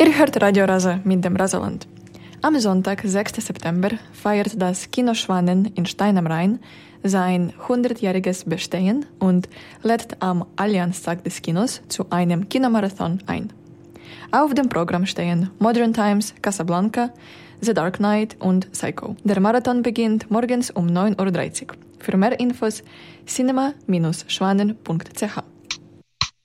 Ihr hört Radio Rasa mit dem Rasaland. Am Sonntag, 6. September, feiert das Kino Schwanen in Stein am Rhein sein 100-jähriges Bestehen und lädt am Allianztag des Kinos zu einem Kinomarathon ein. Auf dem Programm stehen Modern Times, Casablanca, The Dark Knight und Psycho. Der Marathon beginnt morgens um 9:30 Uhr. Für mehr Infos cinema-schwanen.ch.